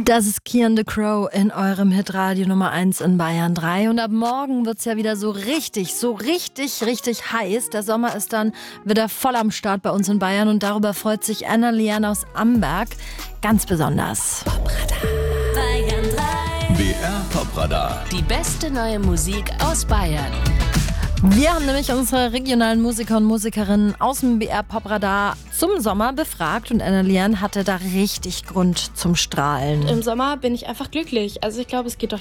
Das ist Kian the Crow in eurem Hitradio Nummer 1 in Bayern 3. Und ab morgen wird's ja wieder so richtig heiß. Der Sommer ist dann wieder voll am Start bei uns in Bayern und darüber freut sich Anna Lian aus Amberg ganz besonders. Bayern 3. BR Popradar. Die beste neue Musik aus Bayern. Wir haben nämlich unsere regionalen Musiker und Musikerinnen aus dem BR Popradar zum Sommer befragt und Anna Lian hatte da richtig Grund zum Strahlen. Im Sommer bin ich einfach glücklich. Also ich glaube, es geht doch